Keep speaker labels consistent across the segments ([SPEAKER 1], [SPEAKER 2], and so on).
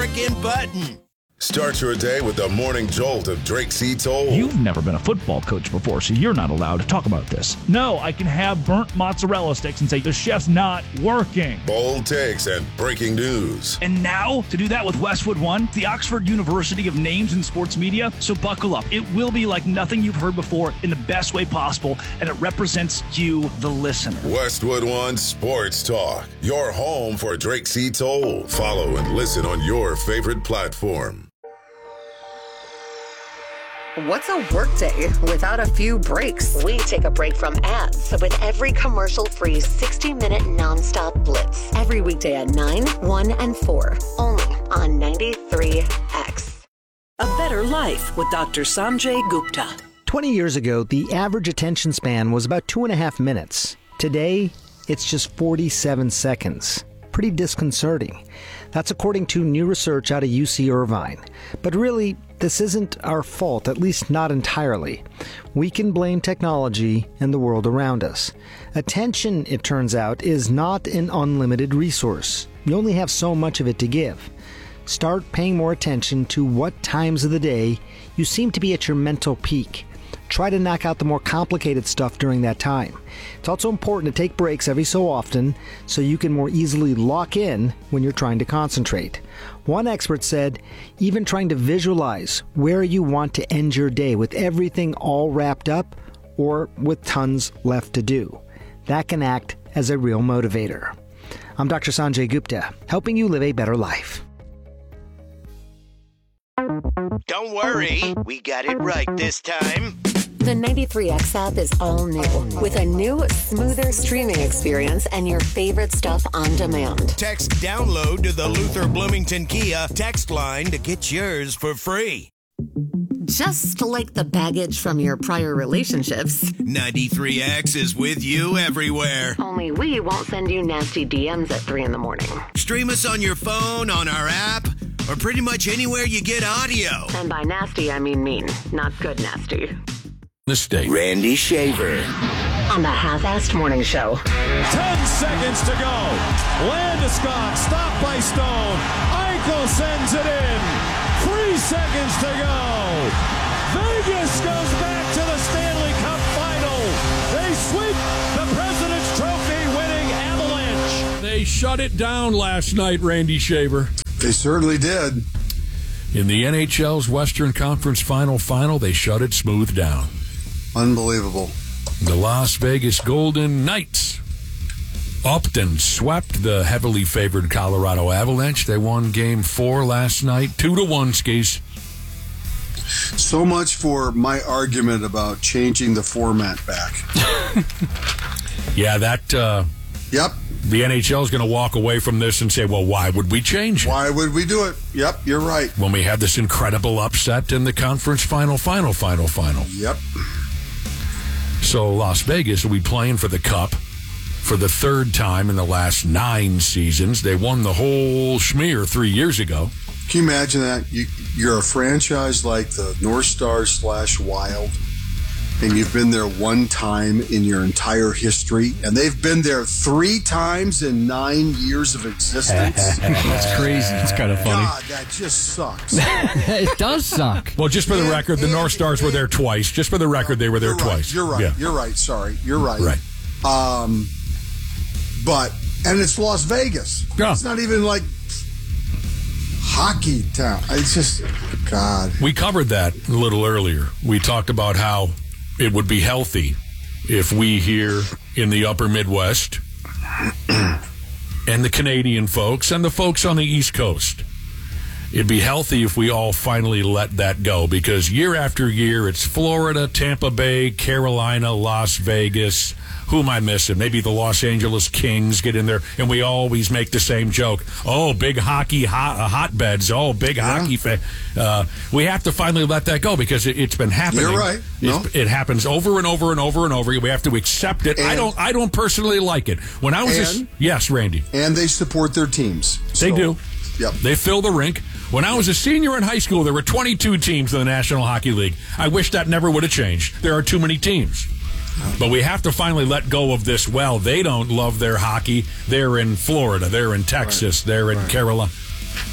[SPEAKER 1] frickin' button.
[SPEAKER 2] Start your day with the morning jolt of Drake C. Toll.
[SPEAKER 3] You've never been a football coach before, so you're not allowed to talk about this. No, I can have burnt mozzarella sticks and say the chef's not working.
[SPEAKER 2] Bold takes and breaking news.
[SPEAKER 3] And now, to do that with Westwood One, the Oxford University of names in sports media, so buckle up. It will be like nothing you've heard before in the best way possible, and it represents you, the listener.
[SPEAKER 2] Westwood One Sports Talk, your home for Drake C. Toll. Follow and listen on your favorite platform.
[SPEAKER 4] What's a workday without a few breaks?
[SPEAKER 5] We take a break from ads with every commercial-free 60-minute nonstop blitz. Every weekday at 9, 1, and 4. Only on 93X.
[SPEAKER 6] A Better Life with Dr. Sanjay Gupta.
[SPEAKER 7] 20 years ago, the average attention span was about 2.5 minutes. Today, it's just 47 seconds. Pretty disconcerting. That's according to new research out of UC Irvine. But really, this isn't our fault, at least not entirely. We can blame technology and the world around us. Attention, it turns out, is not an unlimited resource. You only have so much of it to give. Start paying more attention to what times of the day you seem to be at your mental peak. Try to knock out the more complicated stuff during that time. It's also important to take breaks every so often so you can more easily lock in when you're trying to concentrate. One expert said, even trying to visualize where you want to end your day with everything all wrapped up or with tons left to do. That can act as a real motivator. I'm Dr. Sanjay Gupta, helping you live a better life.
[SPEAKER 1] Don't worry, we got it right this time.
[SPEAKER 5] The 93X app is all new, with a new, smoother streaming experience and your favorite stuff on demand.
[SPEAKER 1] Text download to the Luther Bloomington Kia text line to get yours for free.
[SPEAKER 5] Just like the baggage from your prior relationships.
[SPEAKER 1] 93X is with you everywhere.
[SPEAKER 5] Only we won't send you nasty DMs at 3 in the morning.
[SPEAKER 1] Stream us on your phone, on our app, or pretty much anywhere you get audio.
[SPEAKER 5] And by nasty, I mean mean, not good nasty.
[SPEAKER 8] The state.
[SPEAKER 1] Randy Shaver.
[SPEAKER 5] On the Half-Assed Morning Show.
[SPEAKER 9] 10 seconds to go. Landeskog stopped by Stone. Eichel sends it in. 3 seconds to go. Vegas goes back to the Stanley Cup final. They sweep the President's Trophy winning Avalanche.
[SPEAKER 8] They shut it down last night, Randy Shaver.
[SPEAKER 10] They certainly did.
[SPEAKER 8] In the NHL's Western Conference Final, they shut it smooth down.
[SPEAKER 10] Unbelievable.
[SPEAKER 8] The Las Vegas Golden Knights upped and swept the heavily favored Colorado Avalanche. They won Game 4 last night, 2-1, Skis.
[SPEAKER 10] So much for my argument about changing the format back.
[SPEAKER 8] Yeah, that...
[SPEAKER 10] Yep.
[SPEAKER 8] The NHL is going to walk away from this and say, well, why would we change it?
[SPEAKER 10] Why would we do it? Yep, you're right.
[SPEAKER 8] When we had this incredible upset in the conference final.
[SPEAKER 10] Yep.
[SPEAKER 8] So Las Vegas will be playing for the Cup for the third time in the last 9 seasons. They won the whole schmear 3 years ago.
[SPEAKER 10] Can you imagine that? You're a franchise like the North Stars / Wild, and you've been there one time in your entire history, and they've been there 3 times in 9 years of existence.
[SPEAKER 11] That's crazy. It's kind of funny.
[SPEAKER 10] God, that just sucks.
[SPEAKER 11] It does suck.
[SPEAKER 8] Well, just for the record, the North Stars were there twice. Just for the record, they were there twice.
[SPEAKER 10] You're right.
[SPEAKER 8] Yeah.
[SPEAKER 10] You're right. Sorry. You're right.
[SPEAKER 8] Right.
[SPEAKER 10] And it's Las Vegas.
[SPEAKER 8] Yeah.
[SPEAKER 10] It's not even like hockey town. It's just, God.
[SPEAKER 8] We covered that a little earlier. We talked about how it would be healthy if we here in the upper Midwest and the Canadian folks and the folks on the East Coast, it'd be healthy if we all finally let that go, because year after year it's Florida, Tampa Bay, Carolina, Las Vegas. Who am I missing? Maybe the Los Angeles Kings get in there, and we always make the same joke. Oh, big hockey hotbeds. Oh, big hockey. We have to finally let that go, because it's been happening.
[SPEAKER 10] You're right. No.
[SPEAKER 8] It happens over and over and over and over. We have to accept it. I don't personally like it. When I was yes, Randy.
[SPEAKER 10] And they support their teams.
[SPEAKER 8] They do.
[SPEAKER 10] Yep.
[SPEAKER 8] They fill the rink. When I was a senior in high school, there were 22 teams in the National Hockey League. I wish that never would have changed. There are too many teams. But we have to finally let go of this. Well, they don't love their hockey. They're in Florida. They're in Texas. They're in Carolina.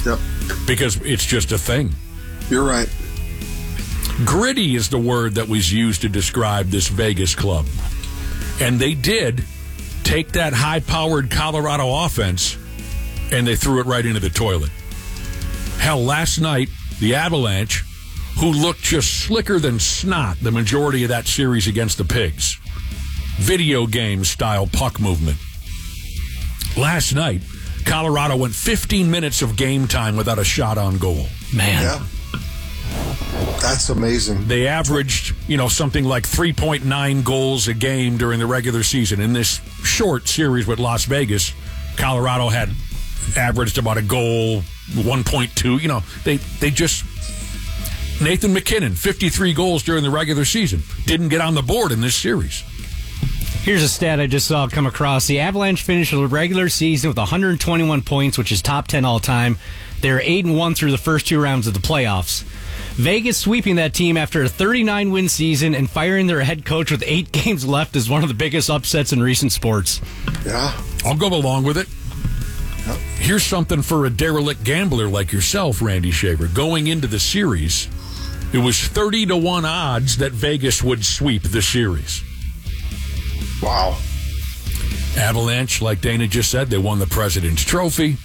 [SPEAKER 10] Yep.
[SPEAKER 8] Because it's just a thing.
[SPEAKER 10] You're right.
[SPEAKER 8] Gritty is the word that was used to describe this Vegas club. And they did take that high-powered Colorado offense and they threw it right into the toilet. Hell, last night, the Avalanche, who looked just slicker than snot the majority of that series against the Pigs, video game-style puck movement. Last night, Colorado went 15 minutes of game time without a shot on goal.
[SPEAKER 11] Man.
[SPEAKER 10] Yeah. That's amazing.
[SPEAKER 8] They averaged, something like 3.9 goals a game during the regular season. In this short series with Las Vegas, Colorado had averaged about a goal, 1.2. They just... Nathan MacKinnon, 53 goals during the regular season. Didn't get on the board in this series.
[SPEAKER 11] Here's a stat I just saw come across. The Avalanche finished the regular season with 121 points, which is top 10 all time. They're 8-1 through the first 2 rounds of the playoffs. Vegas sweeping that team after a 39-win season and firing their head coach with 8 games left is one of the biggest upsets in recent sports.
[SPEAKER 10] Yeah.
[SPEAKER 8] I'll go along with it.
[SPEAKER 10] Yep.
[SPEAKER 8] Here's something for a derelict gambler like yourself, Randy Shaver. Going into the series, it was 30-1 odds that Vegas would sweep the series.
[SPEAKER 10] Wow.
[SPEAKER 8] Avalanche, like Dana just said, they won the President's Trophy.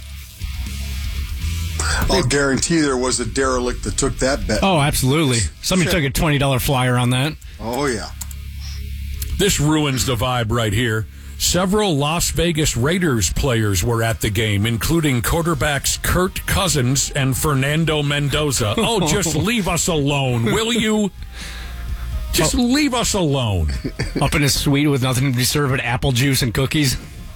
[SPEAKER 10] I'll guarantee there was a derelict that took that bet.
[SPEAKER 11] Oh, absolutely. Somebody took a $20 flyer on that.
[SPEAKER 10] Oh, yeah.
[SPEAKER 8] This ruins the vibe right here. Several Las Vegas Raiders players were at the game, including quarterbacks Kirk Cousins and Fernando Mendoza. Oh, just leave us alone, will you? Just leave us alone.
[SPEAKER 11] Up in his suite with nothing to be served but apple juice and cookies.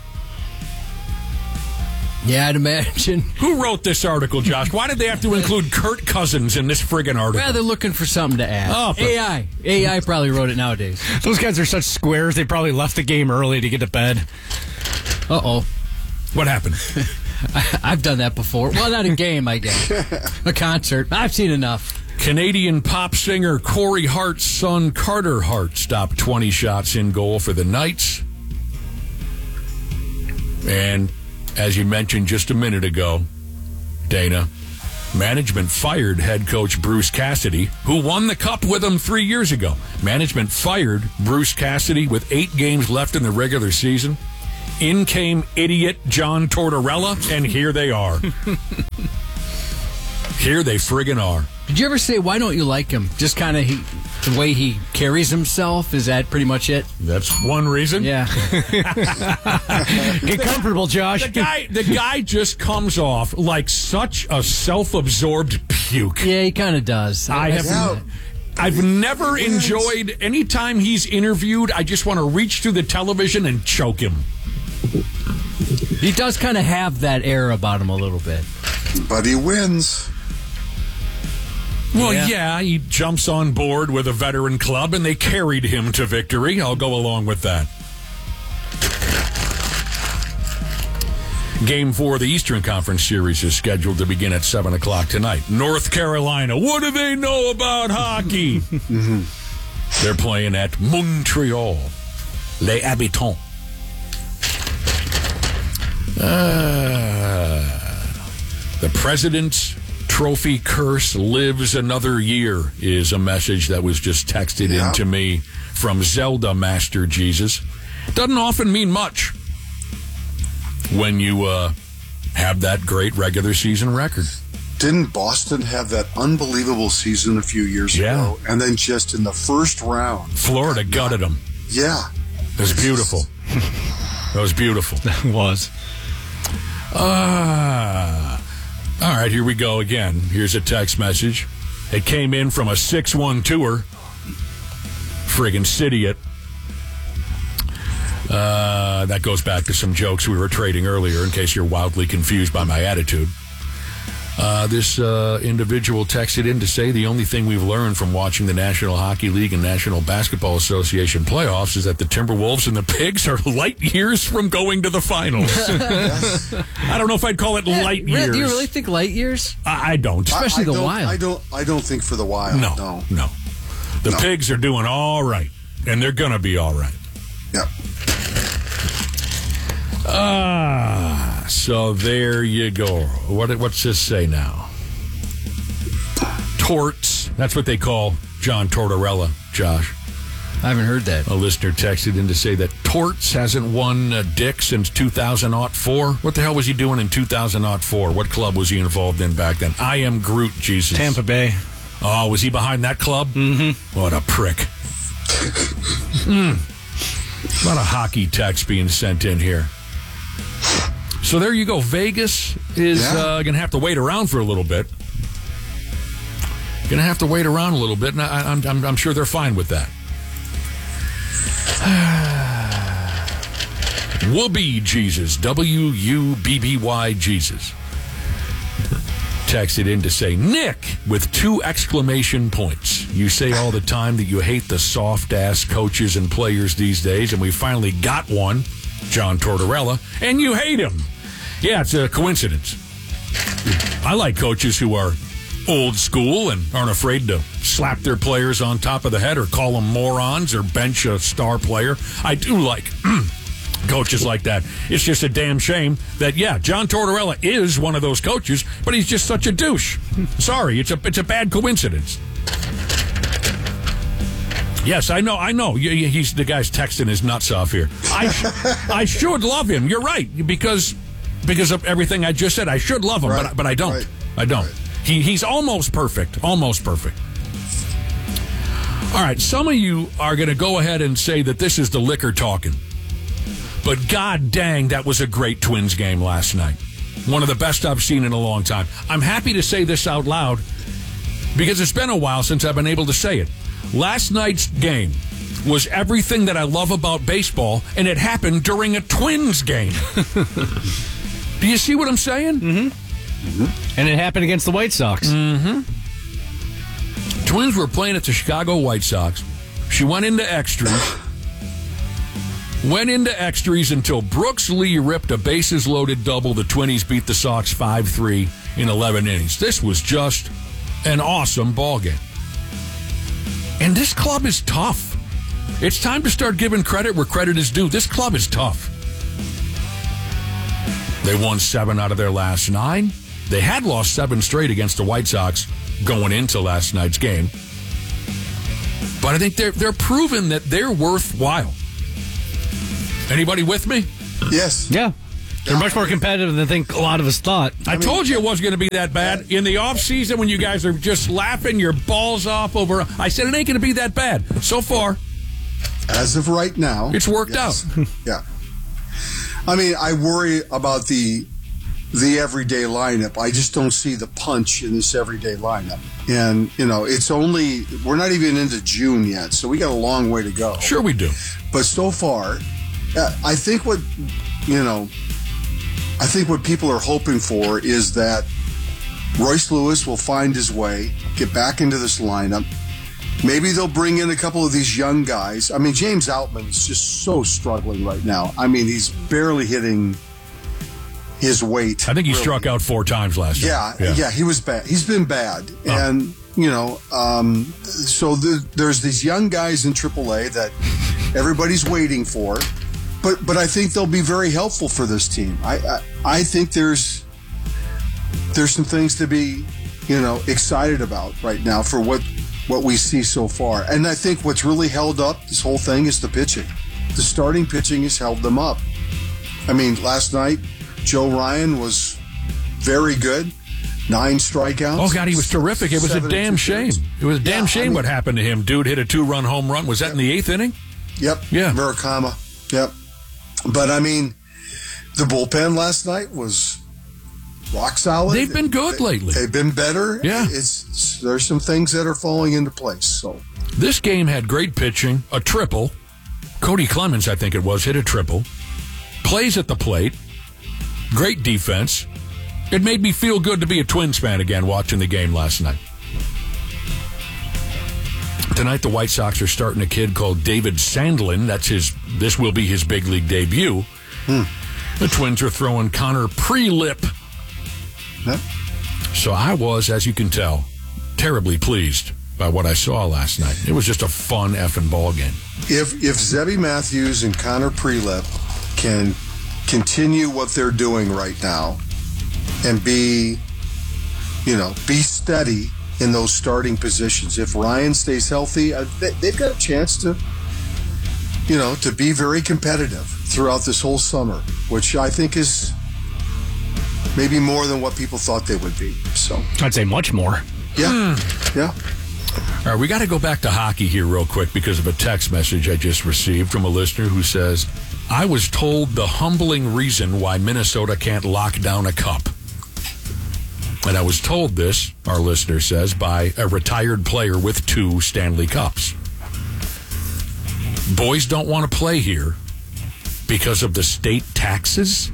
[SPEAKER 12] Yeah, I'd imagine.
[SPEAKER 8] Who wrote this article, Josh? Why did they have to include Kirk Cousins in this friggin' article?
[SPEAKER 12] Well, they're looking for something to add.
[SPEAKER 8] Oh,
[SPEAKER 12] AI probably wrote it nowadays.
[SPEAKER 11] Those guys are such squares, they probably left the game early to get to bed.
[SPEAKER 12] Uh-oh.
[SPEAKER 8] What happened?
[SPEAKER 12] I've done that before. Well, not a game, I guess. A concert. I've seen enough.
[SPEAKER 8] Canadian pop singer Corey Hart's son Carter Hart stopped 20 shots in goal for the Knights. And as you mentioned just a minute ago, Dana, management fired head coach Bruce Cassidy, who won the cup with them 3 years ago. Management fired Bruce Cassidy with 8 games left in the regular season. In came idiot John Tortorella, and here they are. Here they friggin' are.
[SPEAKER 12] Did you ever say, why don't you like him? Just kind of the way he carries himself? Is that pretty much it?
[SPEAKER 8] That's one reason.
[SPEAKER 12] Yeah.
[SPEAKER 11] Get comfortable, Josh.
[SPEAKER 8] The guy just comes off like such a self-absorbed puke.
[SPEAKER 12] Yeah, he kind of does.
[SPEAKER 8] I've never enjoyed, anytime he's interviewed, I just want to reach through the television and choke him.
[SPEAKER 12] He does kind of have that air about him a little bit.
[SPEAKER 10] But he wins.
[SPEAKER 8] Well, yeah, he jumps on board with a veteran club, and they carried him to victory. I'll go along with that. Game 4 of the Eastern Conference Series is scheduled to begin at 7 o'clock tonight. North Carolina, what do they know about hockey? They're playing at Montreal. Les Habitants. The President's Trophy curse lives another year is a message that was just texted into me from Zelda Master Jesus. Doesn't often mean much when you have that great regular season record.
[SPEAKER 10] Didn't Boston have that unbelievable season a few years ago? And then just in the first round,
[SPEAKER 8] Florida gutted them.
[SPEAKER 10] Yeah.
[SPEAKER 8] It was beautiful. That was beautiful.
[SPEAKER 11] That was.
[SPEAKER 8] All right, here we go again. Here's a text message. It came in from a 612er. Friggin' Cidiot. That goes back to some jokes we were trading earlier, in case you're wildly confused by my attitude. This individual texted in to say the only thing we've learned from watching the National Hockey League and National Basketball Association playoffs is that the Timberwolves and the Pigs are light years from going to the finals. I don't know if I'd call it light years.
[SPEAKER 12] Do you really think light years?
[SPEAKER 8] I don't.
[SPEAKER 12] Especially the Wild.
[SPEAKER 10] I don't think for the Wild.
[SPEAKER 8] No. The Pigs are doing all right, and they're going to be all right.
[SPEAKER 10] Yep.
[SPEAKER 8] So there you go. What's this say now? Torts. That's what they call John Tortorella, Josh.
[SPEAKER 12] I haven't heard that.
[SPEAKER 8] A listener texted in to say that Torts hasn't won Dick since 2004. What the hell was he doing in 2004? What club was he involved in back then? I am Groot, Jesus.
[SPEAKER 11] Tampa Bay.
[SPEAKER 8] Oh, was he behind that club?
[SPEAKER 11] Mm-hmm.
[SPEAKER 8] What a prick. A lot of hockey text being sent in here. So there you go. Vegas is going to have to wait around for a little bit. Going to have to wait around a little bit, and I'm sure they're fine with that. Whoopee Jesus, W-U-B-B-Y Jesus, texted in to say, Nick, with 2 exclamation points. You say all the time that you hate the soft-ass coaches and players these days, and we finally got one, John Tortorella, and you hate him. Yeah, it's a coincidence. I like coaches who are old school and aren't afraid to slap their players on top of the head or call them morons or bench a star player. I do like coaches like that. It's just a damn shame that, John Tortorella is one of those coaches, but he's just such a douche. Sorry, it's a bad coincidence. Yes, I know. He's the guy's texting his nuts off here. I should love him. You're right, because of everything I just said. I should love him, right, but I don't. Right. I don't. Right. He's almost perfect. Almost perfect. All right, some of you are going to go ahead and say that this is the liquor talking. But god dang, that was a great Twins game last night. One of the best I've seen in a long time. I'm happy to say this out loud because it's been a while since I've been able to say it. Last night's game was everything that I love about baseball, and it happened during a Twins game. Do you see what I'm saying?
[SPEAKER 11] Mm-hmm. Mm-hmm. And it happened against the White Sox.
[SPEAKER 8] Mm-hmm. Twins were playing at the Chicago White Sox. She went into extras. Until Brooks Lee ripped a bases-loaded double. The Twinnies beat the Sox 5-3 in 11 innings. This was just an awesome ball game. And this club is tough. It's time to start giving credit where credit is due. This club is tough. They won 7 out of their last 9. They had lost 7 straight against the White Sox going into last night's game. But I think they're proving that they're worthwhile. Anybody with me?
[SPEAKER 10] Yes.
[SPEAKER 11] Yeah. They're much more competitive than I think a lot of us thought.
[SPEAKER 8] I told you it wasn't going to be that bad. In the offseason, when you guys are just laughing your balls off over, I said it ain't going to be that bad. So far,
[SPEAKER 10] as of right now,
[SPEAKER 8] it's worked out.
[SPEAKER 10] Yeah. I mean, I worry about the everyday lineup. I just don't see the punch in this everyday lineup. And, we're not even into June yet, so we got a long way to go.
[SPEAKER 8] Sure we do.
[SPEAKER 10] But so far, I think what people are hoping for is that Royce Lewis will find his way, get back into this lineup. Maybe they'll bring in a couple of these young guys. I mean, James Outman is just so struggling right now. I mean, he's barely hitting his weight.
[SPEAKER 8] I think he struck out 4 times last year.
[SPEAKER 10] Yeah, he was bad. He's been bad. Oh. And, so there's these young guys in AAA that everybody's waiting for. But I think they'll be very helpful for this team. I think there's some things to be, excited about right now for what we see so far. And I think what's really held up this whole thing is the pitching. The starting pitching has held them up. I mean, last night, Joe Ryan was very good. 9 strikeouts.
[SPEAKER 8] Oh, God, he was terrific. It was a damn shame. It was a damn shame what happened to him. Dude hit a 2-run home run. Was that in the 8th inning?
[SPEAKER 10] Yep.
[SPEAKER 8] Yeah.
[SPEAKER 10] Murakama. Yep. But, I mean, the bullpen last night was rock solid.
[SPEAKER 8] They've been good lately.
[SPEAKER 10] They've been better.
[SPEAKER 8] Yeah.
[SPEAKER 10] There's some things that are falling into place. So
[SPEAKER 8] this game had great pitching, a triple. Cody Clemens, I think it was, hit a triple. Plays at the plate. Great defense. It made me feel good to be a Twins fan again watching the game last night. Tonight, the White Sox are starting a kid called David Sandlin. This will be his big league debut. The Twins are throwing Connor Prelip.
[SPEAKER 10] Yep.
[SPEAKER 8] So I was, as you can tell, terribly pleased by what I saw last night. It was just a fun effing ball game.
[SPEAKER 10] If Zebby Matthews and Connor Prelip can continue what they're doing right now and be steady in those starting positions. If Ryan stays healthy, they've got a chance to be very competitive throughout this whole summer, which I think is maybe more than what people thought they would be. So
[SPEAKER 11] I'd say much more.
[SPEAKER 10] Yeah.
[SPEAKER 8] All right, we got to go back to hockey here real quick because of a text message I just received from a listener who says, I was told the humbling reason why Minnesota can't lock down a cup. And I was told this, our listener says, by a retired player with 2 Stanley Cups. Boys don't want to play here because of the state taxes?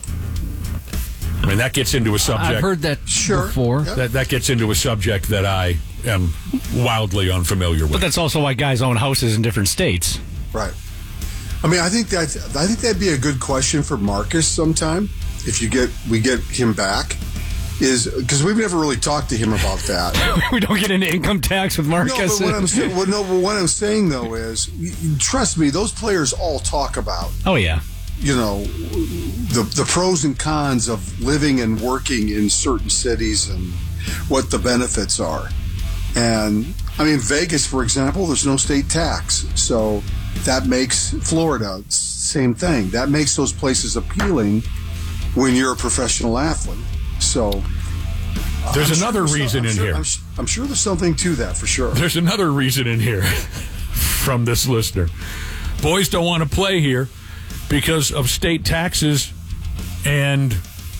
[SPEAKER 8] I mean, that gets into a subject.
[SPEAKER 12] I've heard that before.
[SPEAKER 8] That gets into a subject that I am wildly unfamiliar with.
[SPEAKER 11] But that's also why guys own houses in different states.
[SPEAKER 10] Right. I mean, I think that'd be a good question for Marcus sometime if we get him back. Is because we've never really talked to him about that.
[SPEAKER 11] We don't get into income tax with Marcus.
[SPEAKER 10] No, but what I'm saying though is, trust me, those players all talk about.
[SPEAKER 11] Oh yeah.
[SPEAKER 10] The pros and cons of living and working in certain cities and what the benefits are. And I mean, Vegas, for example, there's no state tax, so that makes Florida same thing. That makes those places appealing when you're a professional athlete. So
[SPEAKER 8] there's another reason in here.
[SPEAKER 10] I'm sure there's something to that for sure.
[SPEAKER 8] There's another reason in here from this listener. Boys don't want to play here because of state taxes and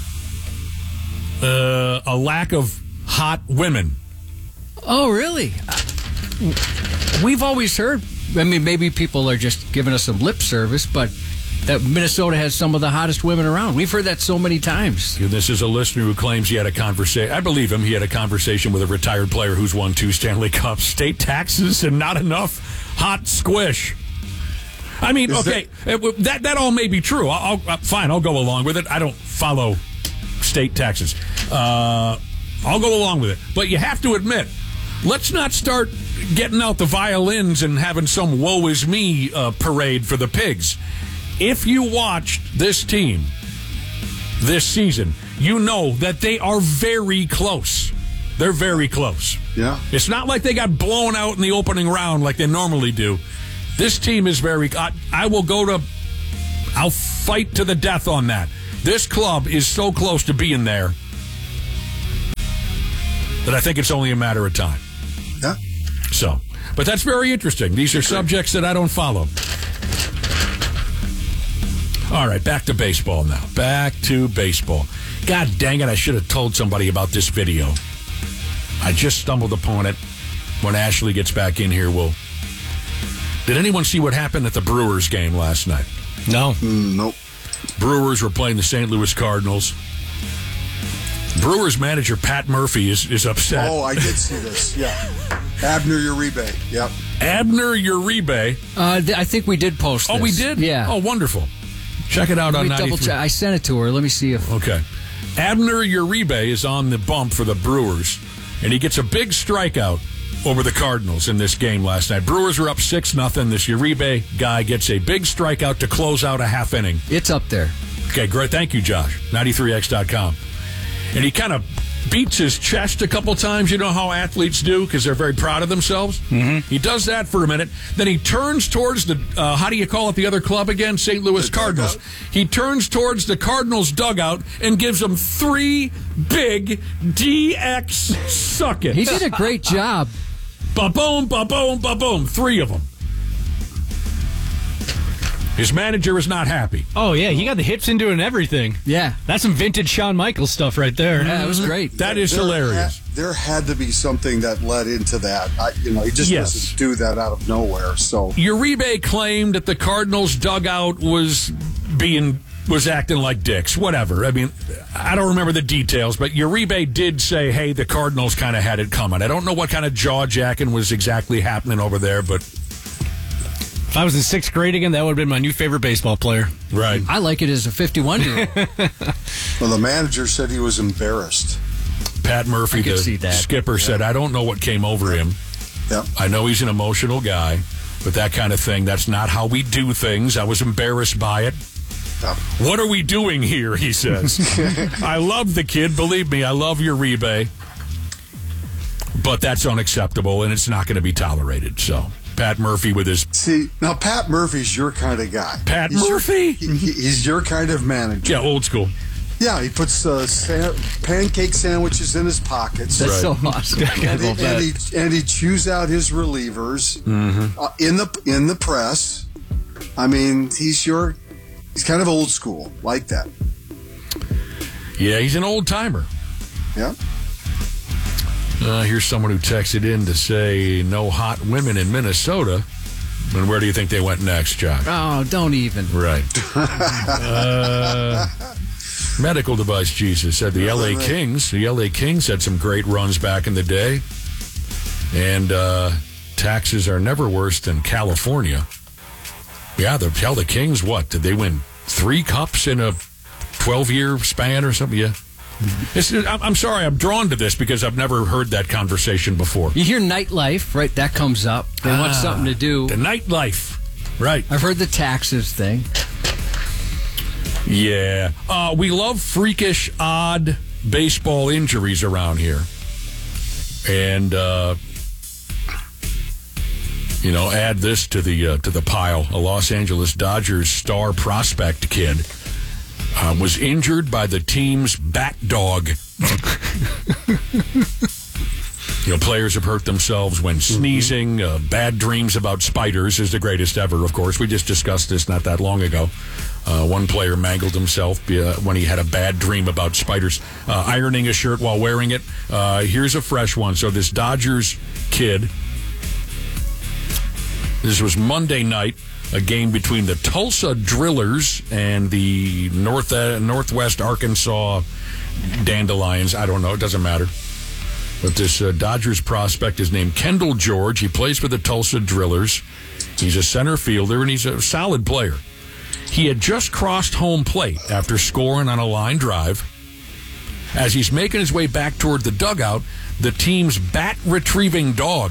[SPEAKER 8] a lack of hot women.
[SPEAKER 12] Oh, really? We've always heard, I mean, maybe people are just giving us some lip service, but that Minnesota has some of the hottest women around. We've heard that so many times.
[SPEAKER 8] This is a listener who claims he had a conversation. I believe him. He had a conversation with a retired player who's won 2 Stanley Cups. State taxes and not enough hot squish. I mean, that all may be true. Fine, I'll go along with it. I don't follow state taxes. I'll go along with it. But you have to admit, let's not start getting out the violins and having some woe is me parade for the pigs. If you watched this team this season, you know that they are very close. They're very close.
[SPEAKER 10] Yeah.
[SPEAKER 8] It's not like they got blown out in the opening round like they normally do. This team is very... I'll fight to the death on that. This club is so close to being there that I think it's only a matter of time.
[SPEAKER 10] Yeah.
[SPEAKER 8] So, but that's very interesting. These are subjects that I don't follow. All right, back to baseball now. Back to baseball. God dang it, I should have told somebody about this video. I just stumbled upon it. When Ashley gets back in here, Did anyone see what happened at the Brewers game last night?
[SPEAKER 11] No.
[SPEAKER 10] Nope.
[SPEAKER 8] Brewers were playing the St. Louis Cardinals. Brewers manager Pat Murphy is upset.
[SPEAKER 10] Oh, I did see this. Yeah. Abner Uribe. Yep.
[SPEAKER 8] Abner Uribe.
[SPEAKER 12] I think we did post this.
[SPEAKER 8] Oh, we did?
[SPEAKER 12] Yeah.
[SPEAKER 8] Oh, wonderful. Check it out on 93.
[SPEAKER 12] Double check. I sent it to her. Let me see if...
[SPEAKER 8] Okay. Abner Uribe is on the bump for the Brewers, and he gets a big strikeout over the Cardinals in this game last night. Brewers are up 6-0. This Uribe guy gets a big strikeout to close out a half inning.
[SPEAKER 12] It's up there.
[SPEAKER 8] Okay, great. Thank you, Josh. 93X.com. And he kind of beats his chest a couple times. You know how athletes do because they're very proud of themselves?
[SPEAKER 11] Mm-hmm.
[SPEAKER 8] He does that for a minute. Then he turns towards the, how do you call it, the other club again? St. Louis Cardinals. He turns towards the Cardinals dugout and gives them 3 big DX suck it.
[SPEAKER 12] He did a great job.
[SPEAKER 8] Ba-boom, ba-boom, ba-boom. 3 of them. His manager is not happy.
[SPEAKER 11] Oh, yeah. He got the hips into it and everything.
[SPEAKER 12] Yeah.
[SPEAKER 11] That's some vintage Shawn Michaels stuff right there.
[SPEAKER 12] Yeah, it was great.
[SPEAKER 8] That is hilarious.
[SPEAKER 10] There had to be something that led into that. He just doesn't do that out of nowhere. So
[SPEAKER 8] Uribe claimed that the Cardinals dugout was acting like dicks. Whatever. I mean, I don't remember the details, but Uribe did say, hey, the Cardinals kind of had it coming. I don't know what kind of jaw-jacking was exactly happening over there, but...
[SPEAKER 11] If I was in 6th grade again, that would have been my new favorite baseball player.
[SPEAKER 8] Right.
[SPEAKER 12] I like it as a 51-year-old.
[SPEAKER 10] Well, the manager said he was embarrassed.
[SPEAKER 8] Pat Murphy, the skipper, said, I don't know what came over him.
[SPEAKER 10] Yep.
[SPEAKER 8] I know he's an emotional guy, but that kind of thing, that's not how we do things. I was embarrassed by it. What are we doing here, he says. I love the kid. Believe me, I love Uribe. But that's unacceptable, and it's not going to be tolerated. So, Pat Murphy with his...
[SPEAKER 10] See, now Pat Murphy's your kind of guy.
[SPEAKER 8] Murphy?
[SPEAKER 10] He's your kind of manager.
[SPEAKER 8] Yeah, old school.
[SPEAKER 10] Yeah, he puts pancake sandwiches in his pockets.
[SPEAKER 12] That's so awesome.
[SPEAKER 10] And he chews out his relievers in the press. I mean, he's kind of old school, like that.
[SPEAKER 8] Yeah, he's an old timer.
[SPEAKER 10] Yeah.
[SPEAKER 8] Here's someone who texted in to say no hot women in Minnesota. And where do you think they went next, Josh?
[SPEAKER 12] Oh, don't even.
[SPEAKER 8] Right. Medical device Jesus said the LA Kings had some great runs back in the day. And taxes are never worse than California. Yeah, the Kings, what? Did they win 3 cups in a 12-year span or something? Yeah. I'm sorry, I'm drawn to this because I've never heard that conversation before.
[SPEAKER 12] You hear nightlife, right? That comes up. They want something to do.
[SPEAKER 8] The nightlife, right.
[SPEAKER 12] I've heard the taxes thing.
[SPEAKER 8] Yeah. We love freakish, odd baseball injuries around here. And, add this to the pile. A Los Angeles Dodgers star prospect kid was injured by the team's bat dog. Players have hurt themselves when sneezing. Bad dreams about spiders is the greatest ever, of course. We just discussed this not that long ago. One player mangled himself when he had a bad dream about spiders. Ironing a shirt while wearing it. Here's a fresh one. So this Dodgers kid, this was Monday night, a game between the Tulsa Drillers and the Northwest Arkansas Dandelions. I don't know. It doesn't matter. But this Dodgers prospect is named Kendall George. He plays for the Tulsa Drillers. He's a center fielder, and he's a solid player. He had just crossed home plate after scoring on a line drive. As he's making his way back toward the dugout, the team's bat-retrieving dog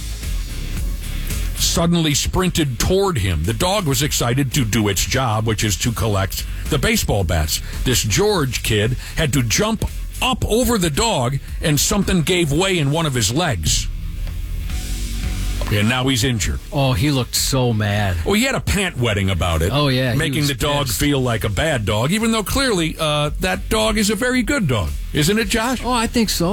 [SPEAKER 8] suddenly sprinted toward him. The dog was excited to do its job, which is to collect the baseball bats. This George kid had to jump up over the dog, and something gave way in one of his legs. And now he's injured.
[SPEAKER 12] Oh, he looked so mad.
[SPEAKER 8] Well, he had a pant wetting about it.
[SPEAKER 12] Oh, yeah.
[SPEAKER 8] Making the dog feel like a bad dog, even though clearly that dog is a very good dog. Isn't it, Josh?
[SPEAKER 12] Oh, I think so.